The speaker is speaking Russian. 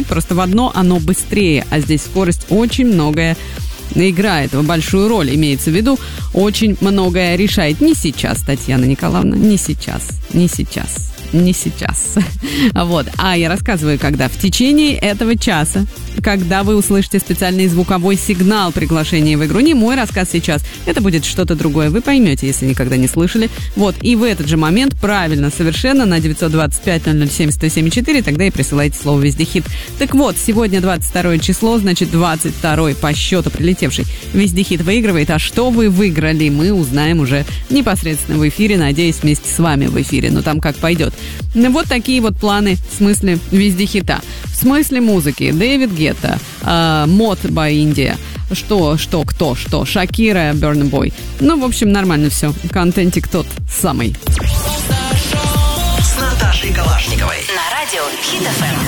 просто в одно оно быстрее, а здесь скорость очень многое играет большую роль, имеется в виду, очень многое решает. Не сейчас, Татьяна Николаевна, не сейчас. Вот. А я рассказываю, когда в течение этого часа, когда вы услышите специальный звуковой сигнал приглашения в игру, не мой рассказ сейчас, это будет что-то другое, вы поймете, если никогда не слышали. Вот, и в этот же момент, правильно, совершенно, на 925-007-107-4, тогда и присылайте слово «Вездехит». Так вот, сегодня 22 число, значит, 22-й по счету прилетевший Вездехит выигрывает. А что вы выиграли, мы узнаем уже непосредственно в эфире, надеюсь, вместе с вами в эфире, но там как пойдет. Вот такие вот планы в смысле Вездехита. В смысле музыки Дэвид Гетта, Мод by India, кто, Шакира, Burna Boy. Ну, в общем, нормально все. Контентик тот самый. С Наташей Калашниковой. На радио Хит FM.